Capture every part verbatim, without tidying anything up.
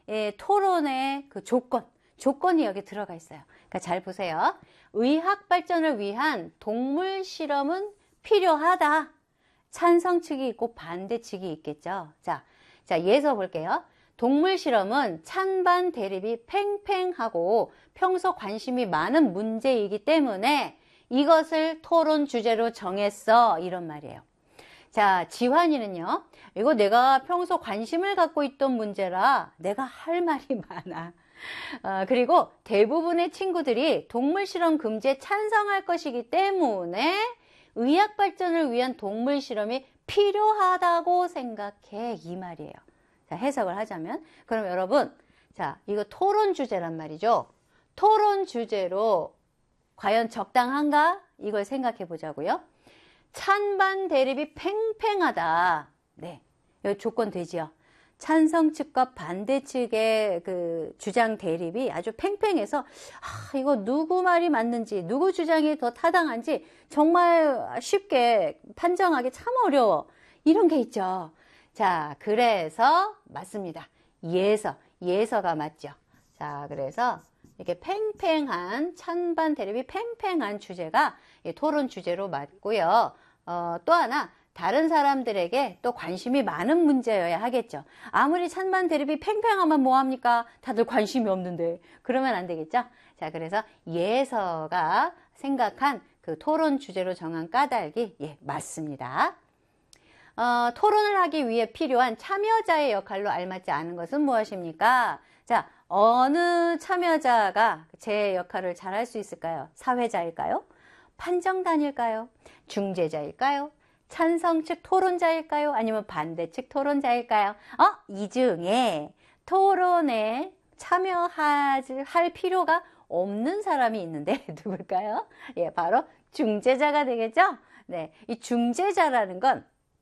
예, 토론의 그 조건, 조건이 여기 들어가 있어요. 그러니까 잘 보세요. 의학 발전을 위한 동물 실험은 필요하다. 찬성 측이 있고 반대 측이 있겠죠. 자, 자, 예서 볼게요. 동물 실험은 찬반 대립이 팽팽하고 평소 관심이 많은 문제이기 때문에 이것을 토론 주제로 정했어. 이런 말이에요. 자, 지환이는요. 이거 내가 평소 관심을 갖고 있던 문제라 내가 할 말이 많아. 어, 그리고 대부분의 친구들이 동물 실험 금지에 찬성할 것이기 때문에 의학 발전을 위한 동물 실험이 필요하다고 생각해. 이 말이에요. 자, 해석을 하자면 그럼 여러분, 자, 이거 토론 주제란 말이죠. 토론 주제로 과연 적당한가? 이걸 생각해 보자고요. 찬반 대립이 팽팽하다. 네, 여기 조건 되지요. 찬성 측과 반대 측의 그 주장 대립이 아주 팽팽해서 아, 이거 누구 말이 맞는지, 누구 주장이 더 타당한지 정말 쉽게 판정하기 참 어려워. 이런 게 있죠. 자, 그래서 맞습니다. 예서, 예서가 맞죠. 자, 그래서 이렇게 팽팽한, 찬반 대립이 팽팽한 주제가 토론 주제로 맞고요. 어, 또 하나, 다른 사람들에게 또 관심이 많은 문제여야 하겠죠. 아무리 찬반 대립이 팽팽하면 뭐합니까? 다들 관심이 없는데. 그러면 안 되겠죠? 자, 그래서 예서가 생각한 그 토론 주제로 정한 까닭이 예, 맞습니다. 어, 토론을 하기 위해 필요한 참여자의 역할로 알맞지 않은 것은 무엇입니까? 자, 어느 참여자가 제 역할을 잘 할 수 있을까요? 사회자일까요? 판정단일까요? 중재자일까요? 찬성 측 토론자일까요? 아니면 반대 측 토론자일까요? 어? 이 중에 토론에 참여할 필요가 없는 사람이 있는데 누굴까요? 예, 바로 중재자가 되겠죠? 네, 이 중재자라는 건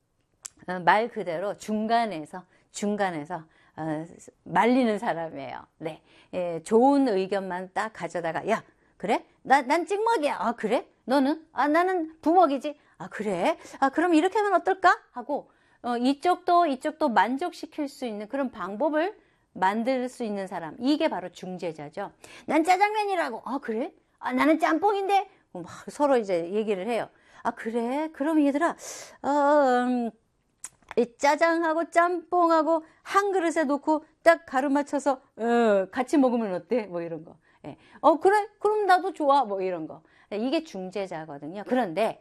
말 그대로 중간에서 중간에서 어, 말리는 사람이에요. 네, 예, 좋은 의견만 딱 가져다가 야, 그래? 나, 난 찍먹이야. 아, 그래? 너는? 아, 나는 부먹이지. 아, 그래? 아, 그럼 이렇게 하면 어떨까? 하고 어, 이쪽도 이쪽도 만족시킬 수 있는 그런 방법을 만들 수 있는 사람. 이게 바로 중재자죠. 난 짜장면이라고. 아, 그래? 아, 나는 짬뽕인데? 막 서로 이제 얘기를 해요. 아, 그래? 그럼 얘들아, 어, 음, 이 짜장하고 짬뽕하고 한 그릇에 놓고 딱 가루 맞춰서 어, 같이 먹으면 어때? 뭐 이런 거. 예. 어, 그래? 그럼 나도 좋아. 뭐 이런 거. 이게 중재자거든요. 그런데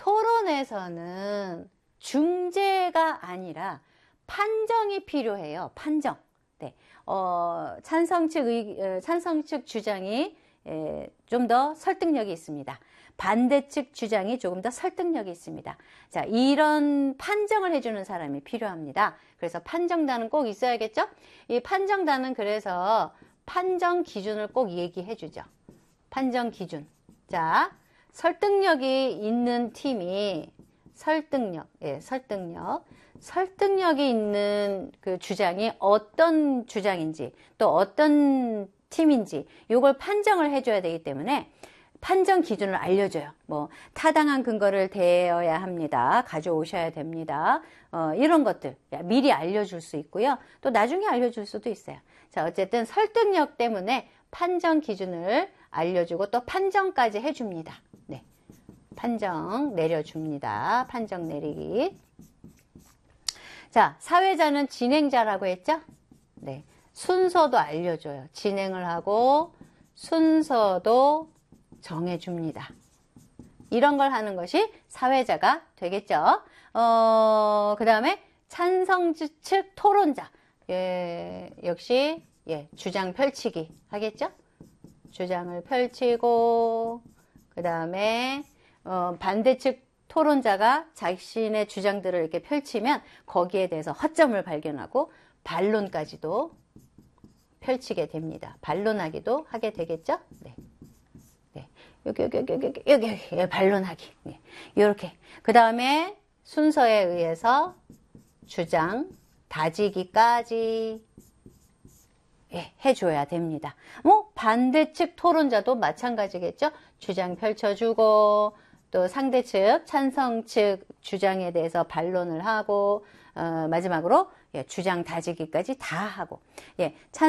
토론에서는 중재가 아니라 판정이 필요해요. 판정. 네. 어, 찬성 측 의, 찬성 측 주장이 좀 더 설득력이 있습니다. 반대 측 주장이 조금 더 설득력이 있습니다. 자, 이런 판정을 해주는 사람이 필요합니다. 그래서 판정단은 꼭 있어야겠죠? 이 판정단은 그래서 판정 기준을 꼭 얘기해 주죠. 판정 기준. 자, 설득력이 있는 팀이 설득력, 예, 설득력. 설득력이 있는 그 주장이 어떤 주장인지 또 어떤 팀인지 요걸 판정을 해줘야 되기 때문에 판정 기준을 알려줘요. 뭐 타당한 근거를 대어야 합니다. 가져오셔야 됩니다. 어, 이런 것들 미리 알려줄 수 있고요. 또 나중에 알려줄 수도 있어요. 자, 어쨌든 설득력 때문에 판정 기준을 알려주고 또 판정까지 해줍니다. 네, 판정 내려줍니다. 판정 내리기. 자, 사회자는 진행자라고 했죠? 네, 순서도 알려줘요. 진행을 하고 순서도 정해줍니다. 이런 걸 하는 것이 사회자가 되겠죠. 어, 그 다음에 찬성 측 토론자. 예, 역시, 예, 주장 펼치기 하겠죠? 주장을 펼치고, 그 다음에, 어, 반대 측 토론자가 자신의 주장들을 이렇게 펼치면 거기에 대해서 허점을 발견하고 반론까지도 펼치게 됩니다. 반론하기도 하게 되겠죠? 네. 네. 여기, 여기, 여기, 여기, 여기, 여기, 반론하기. 네. 요렇게. 그 다음에 순서에 의해서 주장, 다지기까지 예, 해줘야 됩니다. 뭐, 반대측 토론자도 마찬가지겠죠? 주장 펼쳐주고, 또 상대 측, 찬성 측 주장에 대해서 반론을 하고, 어, 마지막으로 예, 주장 다지기까지 다 하고, 예, 찬